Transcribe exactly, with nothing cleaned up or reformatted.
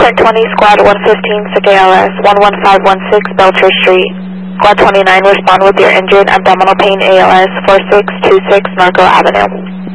ten twenty, Squad one fifteen, S I C A L S, one one five one six, Belcher Street. Squad twenty-nine, respond with your injured abdominal pain A L S, four six two six, Norco Avenue.